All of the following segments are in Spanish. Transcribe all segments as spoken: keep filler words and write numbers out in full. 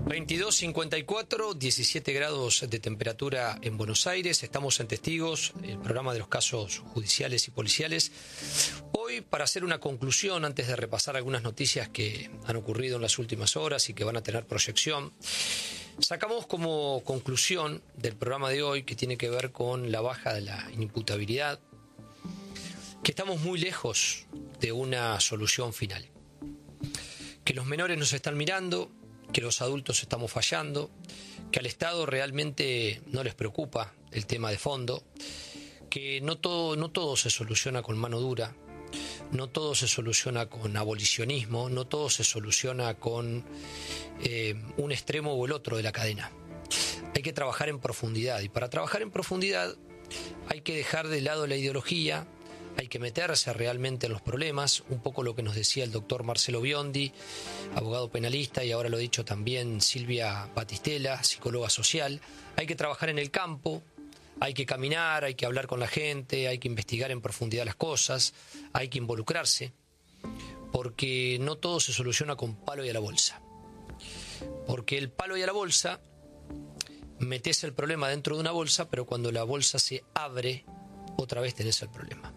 veintidós cincuenta y cuatro, diecisiete grados de temperatura en Buenos Aires. Estamos en Testigos, el programa de los casos judiciales y policiales. Hoy, para hacer una conclusión, antes de repasar algunas noticias que han ocurrido en las últimas horas y que van a tener proyección, sacamos como conclusión del programa de hoy, que tiene que ver con la baja de la inimputabilidad, que estamos muy lejos de una solución final. Que los menores nos están mirando, que los adultos estamos fallando, que al Estado realmente no les preocupa el tema de fondo, que no todo, no todo se soluciona con mano dura, no todo se soluciona con abolicionismo, no todo se soluciona con eh, un extremo o el otro de la cadena. Hay que trabajar en profundidad, y para trabajar en profundidad hay que dejar de lado la ideología, hay que meterse realmente en los problemas, un poco lo que nos decía el doctor Marcelo Biondi, abogado penalista, y ahora lo ha dicho también Silvia Batistella, psicóloga social. Hay que trabajar en el campo, hay que caminar, hay que hablar con la gente, hay que investigar en profundidad las cosas, hay que involucrarse, porque no todo se soluciona con palo y a la bolsa. Porque el palo y a la bolsa, metes el problema dentro de una bolsa, pero cuando la bolsa se abre, otra vez tenés el problema.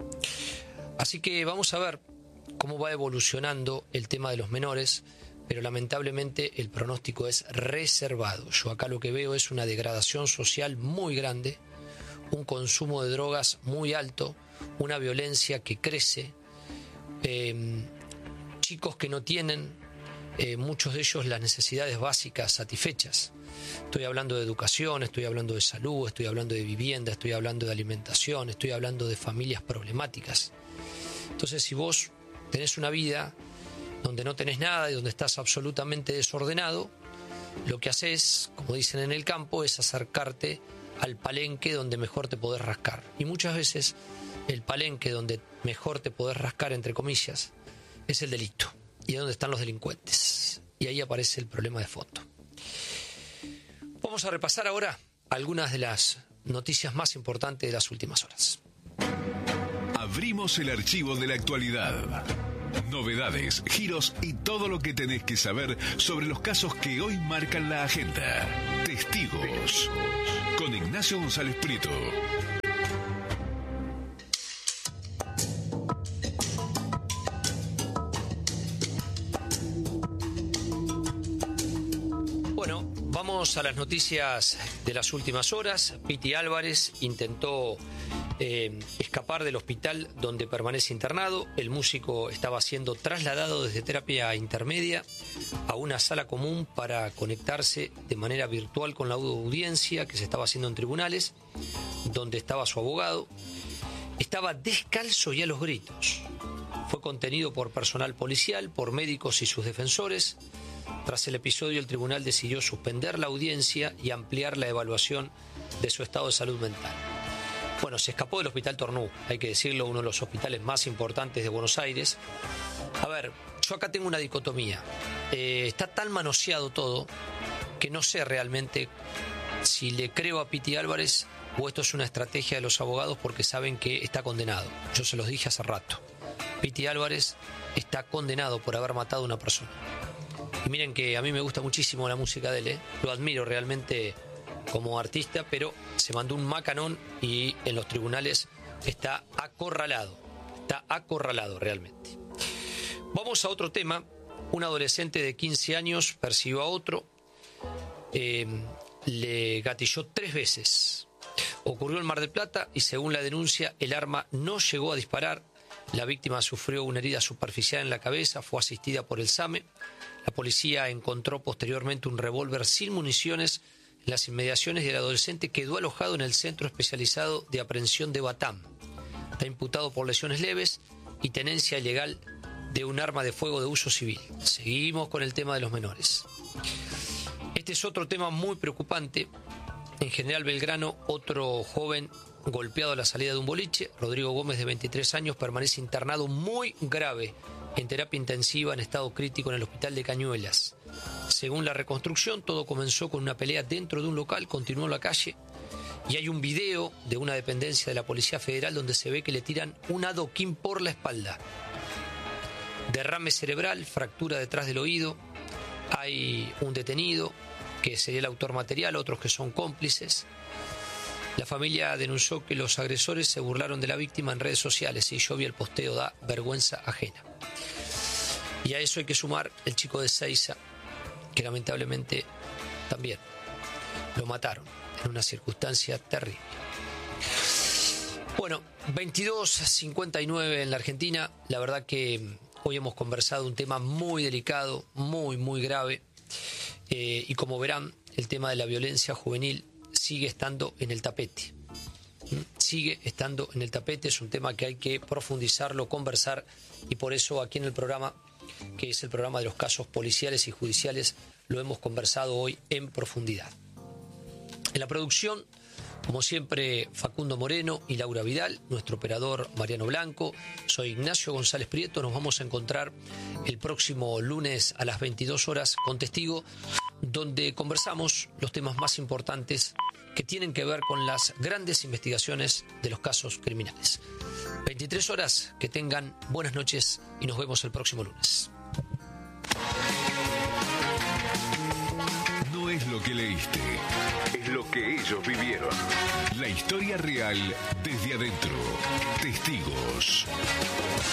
Así que vamos a ver cómo va evolucionando el tema de los menores, pero lamentablemente el pronóstico es reservado. Yo acá lo que veo es una degradación social muy grande, un consumo de drogas muy alto, una violencia que crece, eh, chicos que no tienen, eh, muchos de ellos, las necesidades básicas satisfechas. Estoy hablando de educación, estoy hablando de salud, estoy hablando de vivienda, estoy hablando de alimentación, estoy hablando de familias problemáticas. Entonces, si vos tenés una vida donde no tenés nada y donde estás absolutamente desordenado, lo que haces, como dicen en el campo, es acercarte al palenque donde mejor te podés rascar. Y muchas veces el palenque donde mejor te podés rascar, entre comillas, es el delito. Y es donde están los delincuentes. Y ahí aparece el problema de fondo. Vamos a repasar ahora algunas de las noticias más importantes de las últimas horas. Abrimos el archivo de la actualidad. Novedades, giros y todo lo que tenés que saber sobre los casos que hoy marcan la agenda. Testigos, con Ignacio González Prieto. Bueno, vamos a las noticias de las últimas horas. Piti Álvarez intentó eh, escapar del hospital donde permanece internado. El músico estaba siendo trasladado desde terapia intermedia a una sala común para conectarse de manera virtual con la audiencia que se estaba haciendo en tribunales, donde estaba su abogado. Estaba descalzo y a los gritos. Fue contenido por personal policial, por médicos y sus defensores. Tras el episodio, el tribunal decidió suspender la audiencia y ampliar la evaluación de su estado de salud mental. Bueno, se escapó del Hospital Tornú, hay que decirlo, uno de los hospitales más importantes de Buenos Aires. A ver, yo acá tengo una dicotomía. Eh, está tan manoseado todo que no sé realmente si le creo a Piti Álvarez o esto es una estrategia de los abogados porque saben que está condenado. Yo se los dije hace rato. Piti Álvarez está condenado por haber matado a una persona. Y miren que a mí me gusta muchísimo la música de él, ¿eh? Lo admiro realmente como artista, pero se mandó un macanón y en los tribunales está acorralado, está acorralado realmente. Vamos a otro tema. Un adolescente de quince años persiguió a otro, eh, le gatilló tres veces. Ocurrió en Mar del Plata y según la denuncia el arma no llegó a disparar. La víctima sufrió una herida superficial en la cabeza, fue asistida por el SAME. La policía encontró posteriormente un revólver sin municiones en las inmediaciones y el adolescente quedó alojado en el Centro Especializado de Aprehensión de Batam. Está imputado por lesiones leves y tenencia ilegal de un arma de fuego de uso civil. Seguimos con el tema de los menores. Este es otro tema muy preocupante. En General Belgrano, otro joven golpeado a la salida de un boliche, Rodrigo Gómez, de veintitrés años, permanece internado muy grave en terapia intensiva en estado crítico en el hospital de Cañuelas. Según la reconstrucción, todo comenzó con una pelea dentro de un local, continuó en la calle y hay un video de una dependencia de la Policía Federal donde se ve que le tiran un adoquín por la espalda. Derrame cerebral, fractura detrás del oído, Hay un detenido, que sería el autor material, otros que son cómplices. La familia denunció que los agresores se burlaron de la víctima en redes sociales y yo vi el posteo, da vergüenza ajena. Y a eso hay que sumar el chico de Seiza, que lamentablemente también lo mataron en una circunstancia terrible. Bueno, veintidós cincuenta y nueve en la Argentina. La verdad que hoy hemos conversado un tema muy delicado, muy, muy grave. Eh, y como verán, el tema de la violencia juvenil sigue estando en el tapete. ¿Mm? Sigue estando en el tapete. Es un tema que hay que profundizarlo, conversar. Y por eso aquí en el programa, que es el programa de los casos policiales y judiciales, lo hemos conversado hoy en profundidad. En la producción, como siempre, Facundo Moreno y Laura Vidal, nuestro operador Mariano Blanco. Soy Ignacio González Prieto. Nos vamos a encontrar el próximo lunes a las veintidós horas con Testigo, donde conversamos los temas más importantes que tienen que ver con las grandes investigaciones de los casos criminales. veintitrés horas, que tengan buenas noches y nos vemos el próximo lunes. No es lo que leíste, es lo que ellos vivieron. La historia real desde adentro. Testigos.